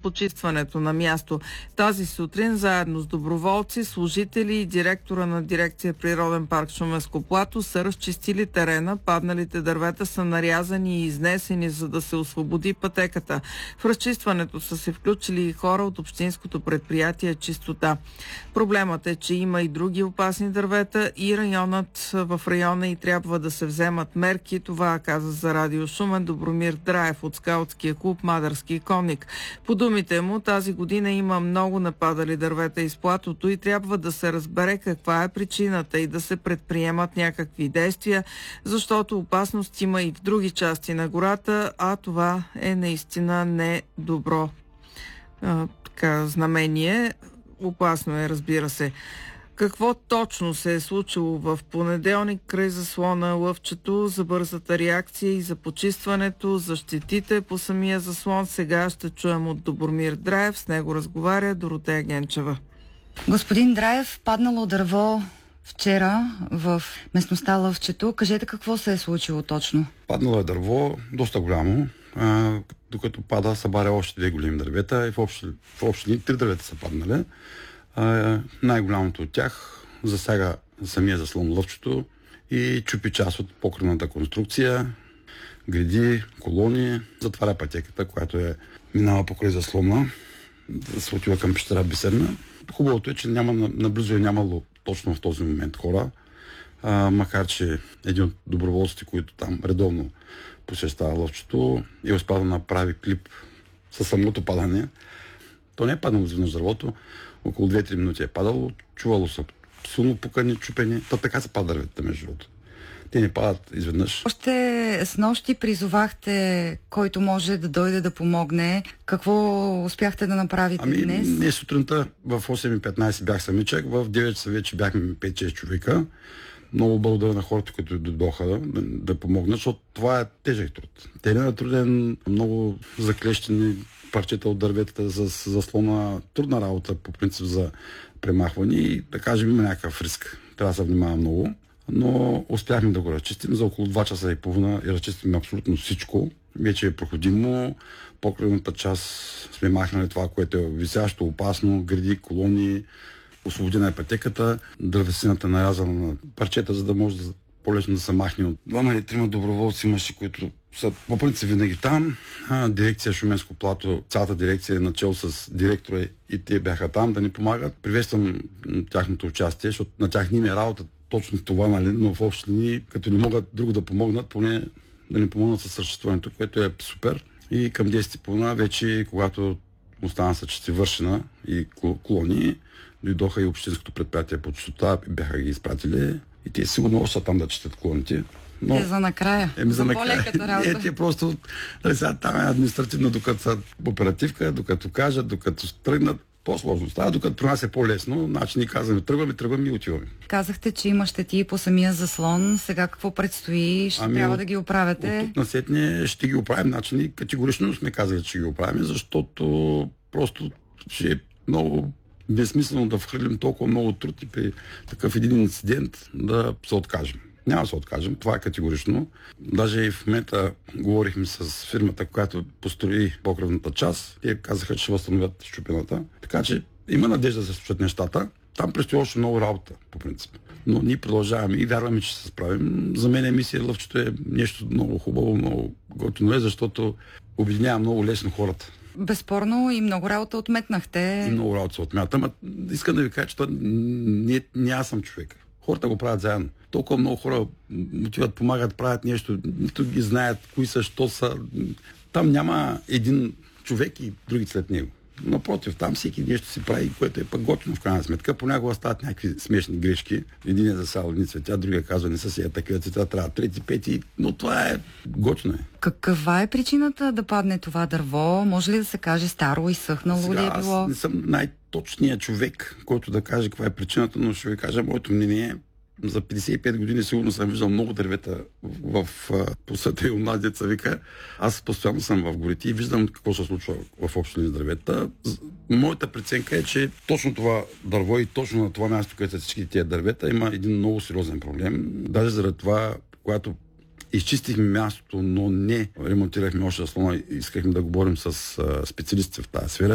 почистването на място. Тази сутрин заедно с доброволци, служители и директора на дирекция Природен парк Шуменско плато са разчистили терена. Падналите дървета са нарязани и изнесени, за да се освободи пътеката. В разчистването са се включили и хора от общинското предприятие Чистота. Проблемът е, че има и други опасни дървета и в района и трябва да се вземат мерки. Това каза за Радио Шумен Добромир Драев от скаутския клуб Мадърски конник. По думите му, тази година има много нападали дървета из платото и трябва да се разбере каква е причината и да се предприемат някакви действия, защото опасност има и в други части на гората, а това е наистина не добро знамение. Опасно е, разбира се. Какво точно се е случило в понеделник край заслона Лъвчето, за бързата реакция и за почистването, за щетите по самия заслон? Сега ще чуем от Добромир Драев. С него разговаря Доротея Генчева. Господин Драев, паднало дърво вчера в местността Лъвчето. Кажете какво се е случило точно? Паднало е дърво, доста голямо. Докато пада, събаря още 2 големи дървета и в общи 3 дървета са паднали. Най-голямото от тях засяга самия заслон Лъвчето и чупи част от покривната конструкция, гради, колони, затваря пътеката, която е минала покрай заслона, да се отива към пещера Бисерна. Хубавото е, че наблизо е нямало точно в този момент хора, макар че един от доброволците, които там редовно посещава Лъвчето, е успял да направи клип със самото падане. То не е паднало изведнъж дървото, около 2-3 минути е падало, чувало са силно пукани, чупени, така се пада дърветата между другото. Те не падат изведнъж. Още снощи призовахте който може да дойде да помогне. Какво успяхте да направите днес? Ние сутринта в 8:15 бях самичък, в 9 часа вече бяхме 5-6 човека. Много благодаря на хората, които дойдоха да помогнат, защото това е тежък труд. Теренът е труден, много заклещени парчета от дърветата за заслона, трудна работа по принцип за премахване и да кажем има някакъв риск. Трябва да се внимава много, но успяхме да го разчистим. За около 2 часа и половина и разчистим абсолютно всичко. Вече е проходимо. Покривната част сме махнали това, което е висящо, опасно, гради, колони, освободена е пътеката, дървесината нарязана на парчета, за да може по-лесно да се махне. От 2 или 3 доброволци имаше, които са по принцип винаги там. Дирекция Шуменско плато, цялата дирекция е начало с директора и те бяха там да ни помагат. Приветствам тяхното участие, защото на тях не е работа точно това, нали, но в общи линии, като не могат друго да помогнат, поне да ни помогнат със съществуването, което е супер. И към 10:30 вече, когато остана са части вършена и колони, дойдоха и общинското предприятие по Чистота, бяха ги изпратили и те сигурно още там да четат колоните. Но за накрая. За по-леката работа. Те просто там е административно, докато са оперативка, докато кажат, докато тръгнат, по-сложно става, докато при нас е по-лесно. Значи ни казваме, тръгваме и отиваме. Казахте, че има щети по самия заслон. Сега какво предстои? Ще трябва да ги оправяте? От тук насетне ще ги оправим. Значи категорично сме казали, че ще ги оправим, защото просто ще е много безсмислено да вхвърлим толкова много труд и при такъв един инцидент да се откажем. Няма да се откажем, това е категорично. Даже и в момента говорихме с фирмата, която построи покривната част. Те казаха, че ще възстановят щупената. Така че има надежда да се случат нещата. Там предстои още много работа, по принцип. Но ние продължаваме и вярваме, че ще се справим. За мен мисия Лъвчето е нещо много хубаво, много готино, защото обединява много лесно хората. Безспорно и много работа отметнахте. И много работа се отмята. Искам да ви кажа, че това не аз съм човек. Хората го правят заедно. Толкова много хора отиват, помагат, правят нещо, нито ги знаят кои са, що са. Там няма един човек и други след него. Напротив, там всеки нещо си прави, което е пък готино в крайна сметка. Понякога стават някакви смешни грешки. Един е засял едни цветя, другия казва, не са си такива цветя, трябва 3, 5, но това е готино е. Каква е причината да падне това дърво? Може ли да се каже старо и съхнало ли е било? Аз не съм най-точният човек, който да каже каква е причината, но ще ви кажа моето мнение. За 55 години сигурно съм виждал много дървета по света и у нас, деца вика. Аз постоянно съм в горите и виждам какво се случва в общини дървета. Моята преценка е, че точно това дърво и точно на това място, където са всички тия дървета, има един много сериозен проблем. Даже заради това, когато изчистихме мястото, но не ремонтирахме още заслона, искахме да говорим с специалисти в тази сфера.